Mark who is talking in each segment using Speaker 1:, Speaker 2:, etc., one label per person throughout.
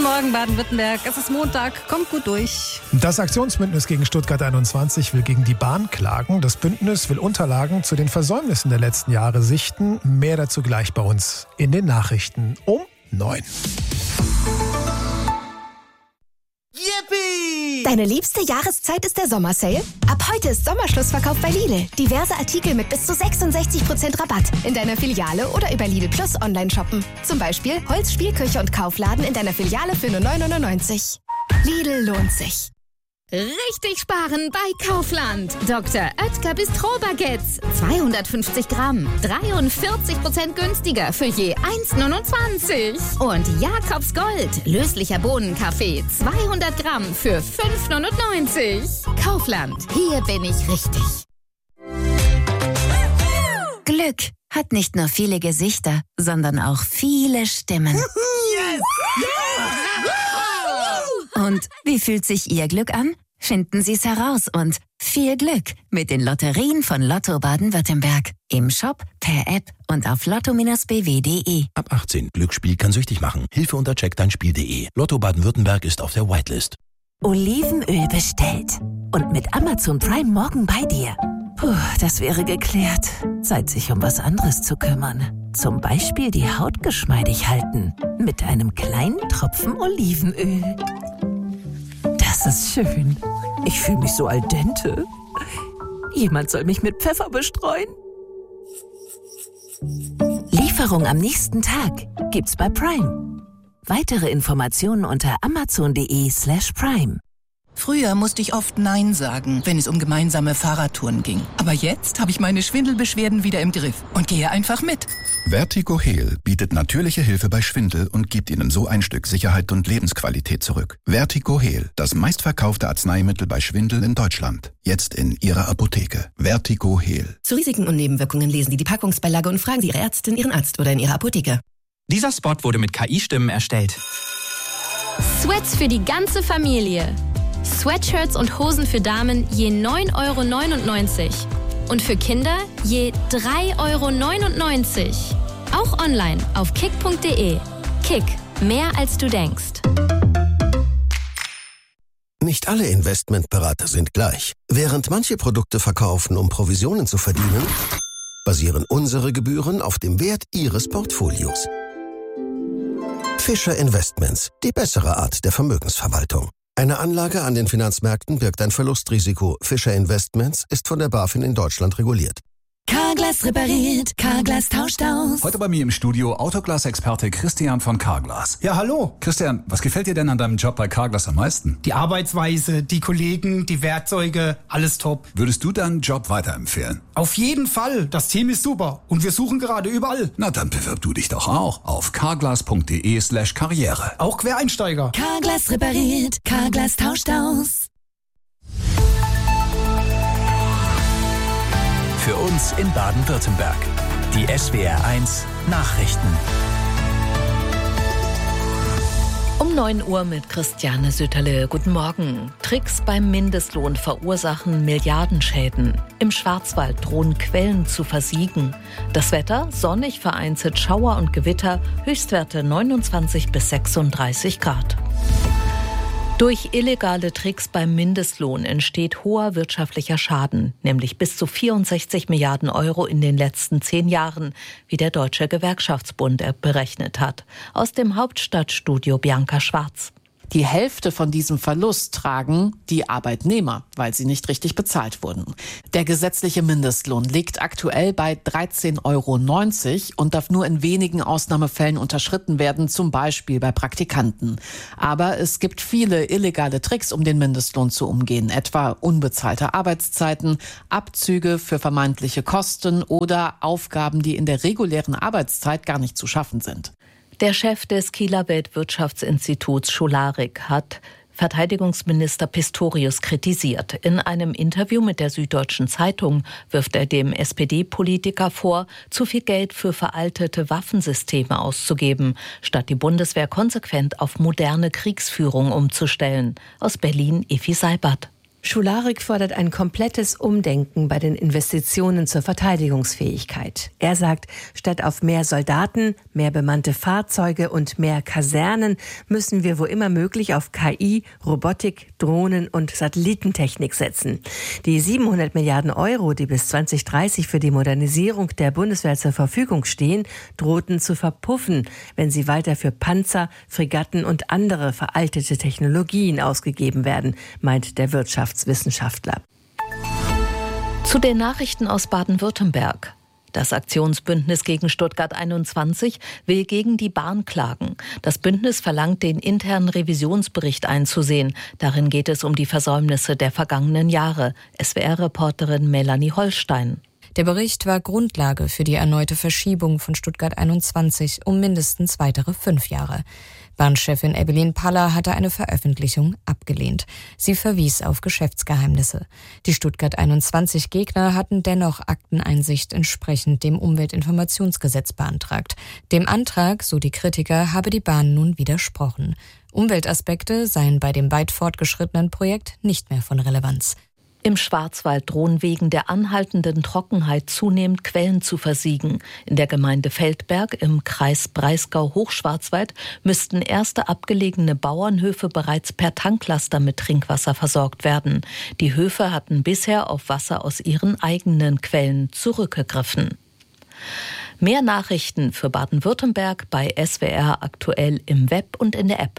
Speaker 1: Morgen, Baden-Württemberg. Es ist Montag, kommt gut durch.
Speaker 2: Das Aktionsbündnis gegen Stuttgart 21 will gegen die Bahn klagen. Das Bündnis will Unterlagen zu den Versäumnissen der letzten Jahre sichten. Mehr dazu gleich bei uns in den Nachrichten um 9.
Speaker 3: Yippie!
Speaker 4: Deine liebste Jahreszeit ist der Sommersale? Ab heute ist Sommerschlussverkauf bei Lidl. Diverse Artikel mit bis zu 66% Rabatt. In deiner Filiale oder über Lidl Plus online shoppen. Zum Beispiel Holz, Spielküche und Kaufladen in deiner Filiale für nur 9,99 €. Lidl lohnt sich.
Speaker 5: Richtig sparen bei Kaufland. Dr. Oetker Bistro-Baguettes. 250 Gramm. 43% günstiger für je 1,29 €. Und Jakobs Gold. Löslicher Bohnenkaffee. 200 Gramm für 5,99 €. Kaufland. Hier bin ich richtig.
Speaker 6: Glück hat nicht nur viele Gesichter, sondern auch viele Stimmen.
Speaker 3: Yes!
Speaker 6: Und wie fühlt sich Ihr Glück an? Finden Sie es heraus und viel Glück mit den Lotterien von Lotto Baden-Württemberg. Im Shop, per App und auf lotto-bw.de.
Speaker 7: Ab 18. Glücksspiel kann süchtig machen. Hilfe unter checkdeinspiel.de. Lotto Baden-Württemberg ist auf der Whitelist.
Speaker 8: Olivenöl bestellt. Und mit Amazon Prime morgen bei dir. Puh, das wäre geklärt. Zeit, sich um was anderes zu kümmern. Zum Beispiel die Haut geschmeidig halten. Mit einem kleinen Tropfen Olivenöl. Das ist schön. Ich fühle mich so al dente. Jemand soll mich mit Pfeffer bestreuen. Lieferung am nächsten Tag gibt's bei Prime. Weitere Informationen unter amazon.de/prime.
Speaker 9: Früher musste ich oft Nein sagen, wenn es um gemeinsame Fahrradtouren ging. Aber jetzt habe ich meine Schwindelbeschwerden wieder im Griff und gehe einfach mit.
Speaker 10: Vertigo Heal bietet natürliche Hilfe bei Schwindel und gibt Ihnen so ein Stück Sicherheit und Lebensqualität zurück. Vertigo Heal, das meistverkaufte Arzneimittel bei Schwindel in Deutschland. Jetzt in Ihrer Apotheke. Vertigo Heal.
Speaker 11: Zu Risiken und Nebenwirkungen lesen Sie die Packungsbeilage und fragen Sie Ihre Ärztin, Ihren Arzt oder in Ihrer Apotheke.
Speaker 12: Dieser Spot wurde mit KI-Stimmen erstellt.
Speaker 13: Sweats für die ganze Familie. Sweatshirts und Hosen für Damen je 9,99 € und für Kinder je 3,99 €. Auch online auf kick.de. Kick, mehr als du denkst.
Speaker 14: Nicht alle Investmentberater sind gleich. Während manche Produkte verkaufen, um Provisionen zu verdienen, basieren unsere Gebühren auf dem Wert Ihres Portfolios. Fischer Investments, die bessere Art der Vermögensverwaltung. Eine Anlage an den Finanzmärkten birgt ein Verlustrisiko. Fischer Investments ist von der BaFin in Deutschland reguliert.
Speaker 8: Carglass repariert, Carglass tauscht aus.
Speaker 15: Heute bei mir im Studio Autoglas-Experte Christian von Carglass.
Speaker 16: Ja, hallo.
Speaker 15: Christian, was gefällt dir denn an deinem Job bei Carglass am meisten?
Speaker 16: Die Arbeitsweise, die Kollegen, die Werkzeuge, alles top.
Speaker 15: Würdest du deinen Job weiterempfehlen?
Speaker 16: Auf jeden Fall. Das Team ist super und wir suchen gerade überall.
Speaker 15: Na, dann bewirb du dich doch auch auf carglass.de/karriere.
Speaker 16: Auch Quereinsteiger.
Speaker 8: Carglass repariert, Carglass tauscht aus.
Speaker 17: Für uns in Baden-Württemberg. Die SWR1 Nachrichten.
Speaker 18: Um 9 Uhr mit Christiane Sütterle. Guten Morgen. Tricks beim Mindestlohn verursachen Milliardenschäden. Im Schwarzwald drohen Quellen zu versiegen. Das Wetter, sonnig, vereinzelt Schauer und Gewitter, Höchstwerte 29 bis 36 Grad. Durch illegale Tricks beim Mindestlohn entsteht hoher wirtschaftlicher Schaden, nämlich bis zu 64 Milliarden € in den letzten 10 Jahren, wie der Deutsche Gewerkschaftsbund berechnet hat. Aus dem Hauptstadtstudio Bianca Schwarz.
Speaker 19: Die Hälfte von diesem Verlust tragen die Arbeitnehmer, weil sie nicht richtig bezahlt wurden. Der gesetzliche Mindestlohn liegt aktuell bei 13,90 € und darf nur in wenigen Ausnahmefällen unterschritten werden, zum Beispiel bei Praktikanten. Aber es gibt viele illegale Tricks, um den Mindestlohn zu umgehen, etwa unbezahlte Arbeitszeiten, Abzüge für vermeintliche Kosten oder Aufgaben, die in der regulären Arbeitszeit gar nicht zu schaffen sind.
Speaker 18: Der Chef des Kieler Weltwirtschaftsinstituts Scholarik hat Verteidigungsminister Pistorius kritisiert. In einem Interview mit der Süddeutschen Zeitung wirft er dem SPD-Politiker vor, zu viel Geld für veraltete Waffensysteme auszugeben, statt die Bundeswehr konsequent auf moderne Kriegsführung umzustellen. Aus Berlin, Effi Seibert.
Speaker 3: Schularik fordert ein komplettes Umdenken bei den Investitionen zur Verteidigungsfähigkeit. Er sagt, statt auf mehr Soldaten, mehr bemannte Fahrzeuge und mehr Kasernen müssen wir wo immer möglich auf KI, Robotik, Drohnen und Satellitentechnik setzen. Die 700 Milliarden Euro, die bis 2030 für die Modernisierung der Bundeswehr zur Verfügung stehen, drohten zu verpuffen, wenn sie weiter für Panzer, Fregatten und andere veraltete Technologien ausgegeben werden, meint der Wirtschaftswissenschaftler.
Speaker 18: Zu den Nachrichten aus Baden-Württemberg. Das Aktionsbündnis gegen Stuttgart 21 will gegen die Bahn klagen. Das Bündnis verlangt, den internen Revisionsbericht einzusehen. Darin geht es um die Versäumnisse der vergangenen Jahre. SWR-Reporterin Melanie Holstein.
Speaker 20: Der Bericht war Grundlage für die erneute Verschiebung von Stuttgart 21 um mindestens weitere 5 Jahre. Bahnchefin Evelyn Paller hatte eine Veröffentlichung abgelehnt. Sie verwies auf Geschäftsgeheimnisse. Die Stuttgart 21 Gegner hatten dennoch Akteneinsicht entsprechend dem Umweltinformationsgesetz beantragt. Dem Antrag, so die Kritiker, habe die Bahn nun widersprochen. Umweltaspekte seien bei dem weit fortgeschrittenen Projekt nicht mehr von Relevanz.
Speaker 18: Im Schwarzwald drohen wegen der anhaltenden Trockenheit zunehmend Quellen zu versiegen. In der Gemeinde Feldberg im Kreis Breisgau-Hochschwarzwald müssten erste abgelegene Bauernhöfe bereits per Tanklaster mit Trinkwasser versorgt werden. Die Höfe hatten bisher auf Wasser aus ihren eigenen Quellen zurückgegriffen. Mehr Nachrichten für Baden-Württemberg bei SWR aktuell im Web und in der App.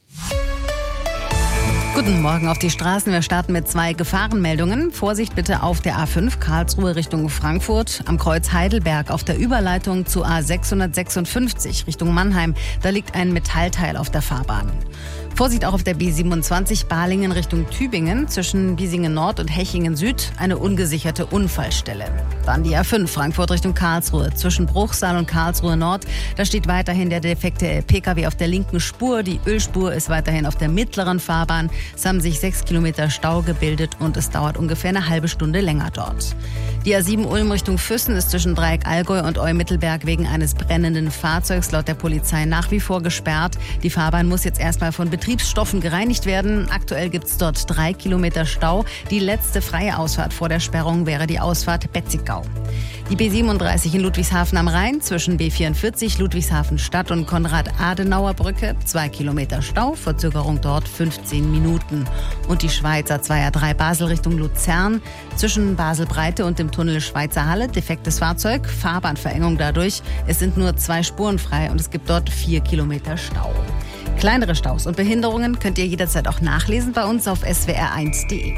Speaker 21: Guten Morgen auf die Straßen. Wir starten mit 2 Gefahrenmeldungen. Vorsicht bitte auf der A5 Karlsruhe Richtung Frankfurt. Am Kreuz Heidelberg auf der Überleitung zu A656 Richtung Mannheim. Da liegt ein Metallteil auf der Fahrbahn. Vorsicht auch auf der B27 Balingen Richtung Tübingen. Zwischen Biesingen Nord und Hechingen Süd eine ungesicherte Unfallstelle. Dann die A5 Frankfurt Richtung Karlsruhe. Zwischen Bruchsal und Karlsruhe Nord. Da steht weiterhin der defekte Pkw auf der linken Spur. Die Ölspur ist weiterhin auf der mittleren Fahrbahn. Es haben sich 6 Kilometer Stau gebildet und es dauert ungefähr eine halbe Stunde länger dort. Die A7 Ulm Richtung Füssen ist zwischen Dreieck Allgäu und Eu-Mittelberg wegen eines brennenden Fahrzeugs laut der Polizei nach wie vor gesperrt. Die Fahrbahn muss jetzt erstmal von Betriebsstoffen gereinigt werden. Aktuell gibt es dort 3 Kilometer Stau. Die letzte freie Ausfahrt vor der Sperrung wäre die Ausfahrt Betzigau. Die B37 in Ludwigshafen am Rhein zwischen B44 Ludwigshafen Stadt und Konrad-Adenauer-Brücke 2 Kilometer Stau, Verzögerung dort 15 Minuten. Und die Schweizer 2er3 Basel Richtung Luzern zwischen Basel-Breite und dem Tunnel Schweizer Halle, defektes Fahrzeug, Fahrbahnverengung dadurch. Es sind nur 2 Spuren frei und es gibt dort 4 Kilometer Stau. Kleinere Staus und Behinderungen könnt ihr jederzeit auch nachlesen bei uns auf swr1.de.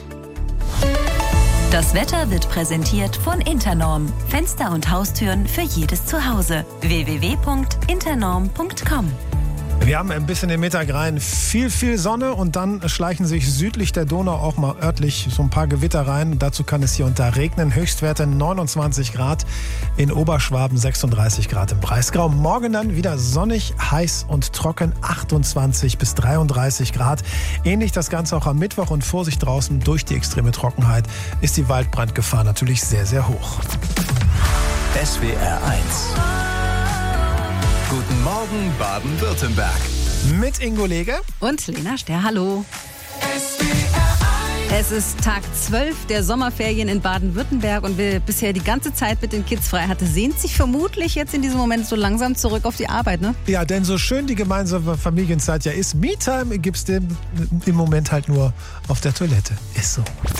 Speaker 6: Das Wetter wird präsentiert von Internorm. Fenster und Haustüren für jedes Zuhause. www.internorm.com.
Speaker 2: Wir haben ein bisschen den Mittag rein, viel Sonne und dann schleichen sich südlich der Donau auch mal örtlich so ein paar Gewitter rein. Dazu kann es hier und da regnen. Höchstwerte 29 Grad, in Oberschwaben 36 Grad im Breisgau. Morgen dann wieder sonnig, heiß und trocken, 28 bis 33 Grad. Ähnlich das Ganze auch am Mittwoch und Vorsicht draußen, durch die extreme Trockenheit ist die Waldbrandgefahr natürlich sehr, sehr hoch.
Speaker 17: SWR 1. Guten Morgen, Baden-Württemberg.
Speaker 2: Mit Ingo Lege
Speaker 1: und Lena Sterr. Hallo. Es ist Tag 12 der Sommerferien in Baden-Württemberg und wer bisher die ganze Zeit mit den Kids frei hatte, sehnt sich vermutlich jetzt in diesem Moment so langsam zurück auf die Arbeit, ne?
Speaker 2: Ja, denn so schön die gemeinsame Familienzeit ja ist, Me-Time gibt's im Moment halt nur auf der Toilette. Ist so.